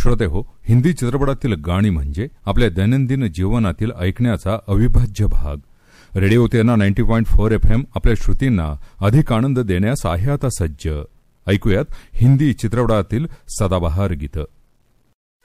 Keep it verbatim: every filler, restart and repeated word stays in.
श्रोते हो, हिंदी चित्रपटातील गाणी म्हणजे आपल्या दैनंदिन जीवनातील ऐकण्याचा अविभाज्य भाग. रेडिओ तेना ninety point four F M आपल्या श्रुतींना अधिक आनंद देण्यास आहे आता सज्ज. ऐकूयात हिंदी चित्रपटातील सदाबहार गीतं.